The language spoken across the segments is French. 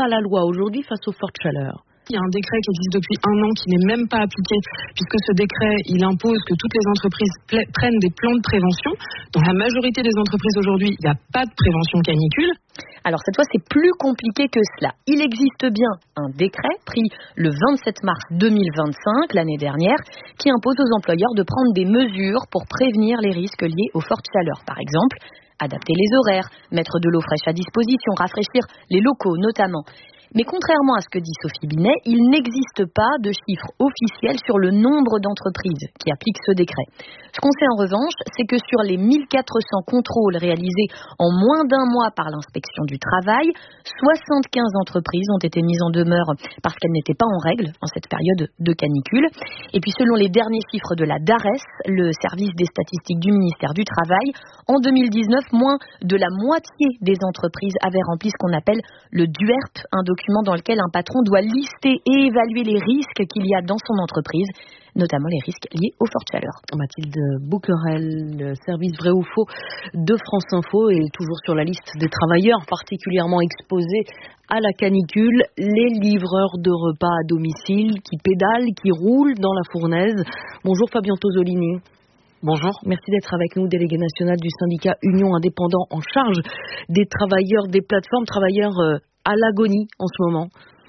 pas la loi aujourd'hui face aux fortes chaleurs. Il y a un décret qui existe depuis 1 an qui n'est même pas appliqué, puisque ce décret, il impose que toutes les entreprises prennent des plans de prévention. Dans la majorité des entreprises aujourd'hui, il n'y a pas de prévention canicule. Alors cette fois, c'est plus compliqué que cela. Il existe bien un décret pris le 27 mars 2025, l'année dernière, qui impose aux employeurs de prendre des mesures pour prévenir les risques liés aux fortes chaleurs. Par exemple, adapter les horaires, mettre de l'eau fraîche à disposition, rafraîchir les locaux notamment. Mais contrairement à ce que dit Sophie Binet, il n'existe pas de chiffre officiel sur le nombre d'entreprises qui appliquent ce décret. Ce qu'on sait en revanche, c'est que sur les 1400 contrôles réalisés en moins d'1 mois par l'inspection du travail, 75 entreprises ont été mises en demeure parce qu'elles n'étaient pas en règle en cette période de canicule. Et puis selon les derniers chiffres de la DARES, le service des statistiques du ministère du Travail, en 2019, moins de la moitié des entreprises avaient rempli ce qu'on appelle le DUERP, un document dans lequel un patron doit lister et évaluer les risques qu'il y a dans son entreprise, notamment les risques liés aux fortes chaleurs. Mathilde Bouquerel, le service vrai ou faux de France Info, est toujours sur la liste des travailleurs particulièrement exposés à la canicule, les livreurs de repas à domicile qui pédalent, qui roulent dans la fournaise. Bonjour Fabien Tosolini. Bonjour. Merci d'être avec nous, délégué national du syndicat Union Indépendant en charge des travailleurs des plateformes, travailleurs à l'agonie en ce moment.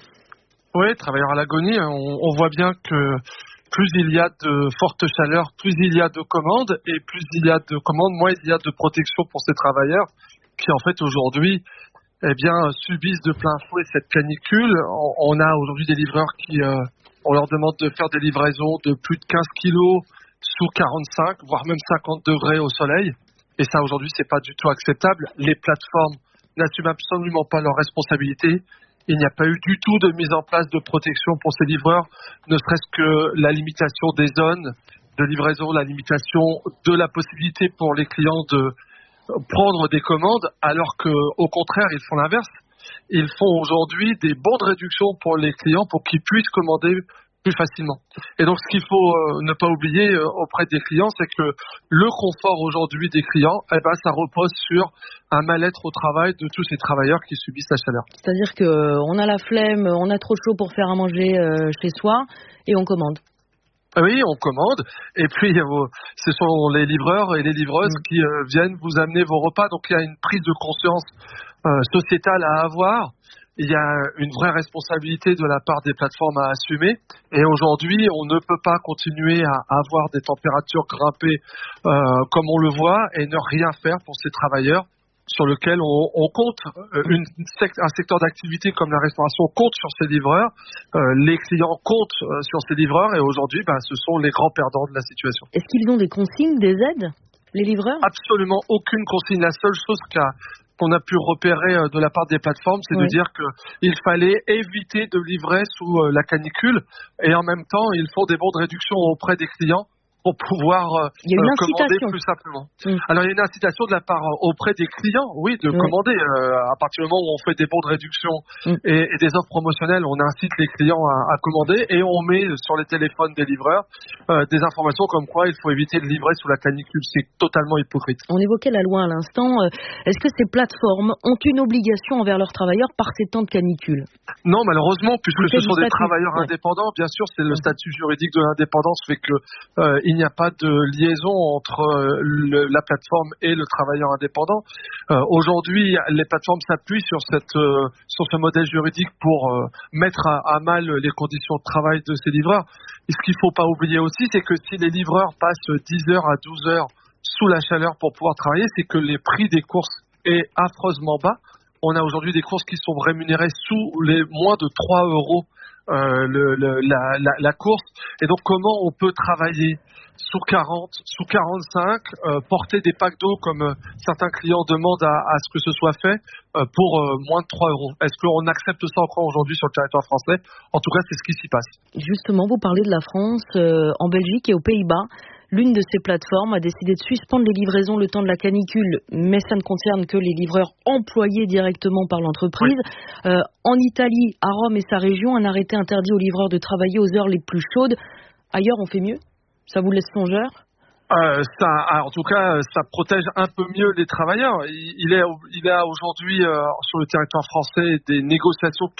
Oui, travailleurs à l'agonie. On voit bien que plus il y a de fortes chaleurs, plus il y a de commandes, et plus il y a de commandes, moins il y a de protection pour ces travailleurs qui, en fait, aujourd'hui, subissent de plein fouet cette canicule. On a aujourd'hui des livreurs qui, on leur demande de faire des livraisons de plus de 15 kilos sous 45, voire même 50 degrés au soleil. Et ça, aujourd'hui, c'est pas du tout acceptable. Les plateformes n'assument absolument pas leurs responsabilités. Il n'y a pas eu du tout de mise en place de protection pour ces livreurs, ne serait-ce que la limitation des zones de livraison, la limitation de la possibilité pour les clients de prendre des commandes, alors qu'au contraire, ils font l'inverse. Ils font aujourd'hui des bons de réduction pour les clients pour qu'ils puissent commander plus facilement. Et donc, ce qu'il faut ne pas oublier auprès des clients, c'est que le confort aujourd'hui des clients, ça repose sur un mal-être au travail de tous ces travailleurs qui subissent la chaleur. C'est-à-dire qu'on a la flemme, on a trop chaud pour faire à manger chez soi et on commande. Oui, on commande. Et puis, ce sont les livreurs et les livreuses qui viennent vous amener vos repas. Donc, il y a une prise de conscience sociétale à avoir. Il y a une vraie responsabilité de la part des plateformes à assumer. Et aujourd'hui, on ne peut pas continuer à avoir des températures grimpées comme on le voit et ne rien faire pour ces travailleurs sur lesquels on compte. Un secteur d'activité comme la restauration compte sur ces livreurs. Les clients comptent sur ces livreurs. Et aujourd'hui, ce sont les grands perdants de la situation. Est-ce qu'ils ont des consignes, des aides, les livreurs ? Absolument aucune consigne. La seule chose qu'on a pu repérer de la part des plateformes, c'est de dire qu'il fallait éviter de livrer sous la canicule et en même temps, ils font des bons de réduction auprès des clients pour pouvoir commander plus simplement. Alors, il y a une incitation de la part auprès des clients, de commander. À partir du moment où on fait des bons de réduction et des offres promotionnelles, on incite les clients à commander et on met sur les téléphones des livreurs des informations comme quoi il faut éviter de livrer sous la canicule. C'est totalement hypocrite. On évoquait la loi à l'instant. Est-ce que ces plateformes ont une obligation envers leurs travailleurs par ces temps de canicule ? Non, malheureusement, puisque ce sont des travailleurs indépendants. Bien sûr, c'est le statut juridique de l'indépendance fait que il n'y a pas de liaison entre la plateforme et le travailleur indépendant. Aujourd'hui, les plateformes s'appuient sur ce modèle juridique pour mettre à mal les conditions de travail de ces livreurs. Et ce qu'il ne faut pas oublier aussi, c'est que si les livreurs passent 10 heures à 12 heures sous la chaleur pour pouvoir travailler, c'est que les prix des courses est affreusement bas. On a aujourd'hui des courses qui sont rémunérées sous les moins de 3 euros la course. Et donc, comment on peut travailler sous 40, sous 45, porter des packs d'eau comme certains clients demandent à ce que ce soit fait pour moins de 3 euros. Est-ce qu'on accepte ça encore aujourd'hui sur le territoire français ? En tout cas, c'est ce qui s'y passe. Justement, vous parlez de la France, en Belgique et aux Pays-Bas. L'une de ces plateformes a décidé de suspendre les livraisons le temps de la canicule, mais ça ne concerne que les livreurs employés directement par l'entreprise. En Italie, à Rome et sa région, un arrêté interdit aux livreurs de travailler aux heures les plus chaudes. Ailleurs, on fait mieux ? Ça vous laisse songeur ? En tout cas, ça protège un peu mieux les travailleurs. Il y a aujourd'hui sur le territoire français des négociations